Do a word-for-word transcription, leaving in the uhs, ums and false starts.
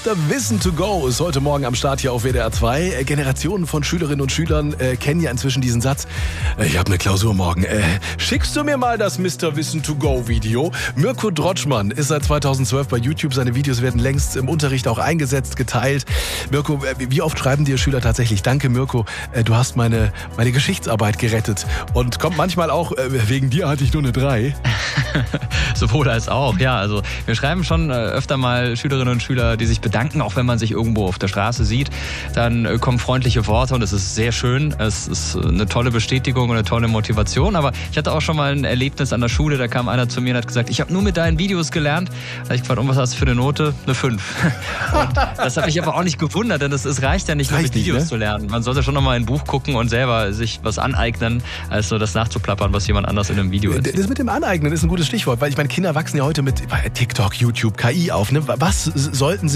Mister Wissen to go ist heute Morgen am Start hier auf W D R zwei. Generationen von Schülerinnen und Schülern äh, kennen ja inzwischen diesen Satz. Äh, ich habe eine Klausur morgen. Äh, schickst du mir mal das Mister Wissen to go Video? Mirko Drotschmann ist seit zweitausendzwölf bei YouTube. Seine Videos werden längst im Unterricht auch eingesetzt, geteilt. Mirko, äh, wie oft schreiben dir Schüler tatsächlich: Danke Mirko, äh, du hast meine, meine Geschichtsarbeit gerettet. Und kommt manchmal auch, äh, wegen dir hatte ich nur eine drei. Sowohl als auch, ja. Also wir schreiben schon äh, öfter mal Schülerinnen und Schüler, die sich bedanken, auch wenn man sich irgendwo auf der Straße sieht. Dann äh, kommen freundliche Worte und es ist sehr schön. Es ist eine tolle Bestätigung und eine tolle Motivation. Aber ich hatte auch schon mal ein Erlebnis an der Schule, da kam einer zu mir und hat gesagt, ich habe nur mit deinen Videos gelernt. Da habe ich gefragt, und was hast du für eine Note? Eine fünf. Und das hat mich aber auch nicht gewundert, denn es, es reicht ja nicht, nur mit Videos nicht, ne? zu lernen. Man sollte schon noch mal ein Buch gucken und selber sich was aneignen, als nur das nachzuplappern, was jemand anders in einem Video erzählt. Das mit dem Aneignen ist ein gutes Stichwort, weil ich meine, Kinder wachsen ja heute mit TikTok, YouTube, K I auf. Ne? Was sollten sie